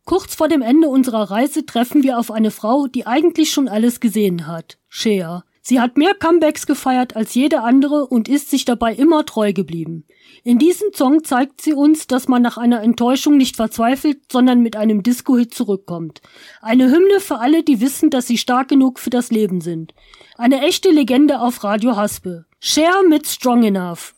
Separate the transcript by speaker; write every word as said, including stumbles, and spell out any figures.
Speaker 1: Kurz vor dem Ende unserer Reise treffen wir auf eine Frau, die eigentlich schon alles gesehen hat. Cher. Sie hat mehr Comebacks gefeiert als jede andere und ist sich dabei immer treu geblieben. In diesem Song zeigt sie uns, dass man nach einer Enttäuschung nicht verzweifelt, sondern mit einem Disco-Hit zurückkommt. Eine Hymne für alle, die wissen, dass sie stark genug für das Leben sind. Eine echte Legende auf Radio Haspe. Cher mit Strong Enough.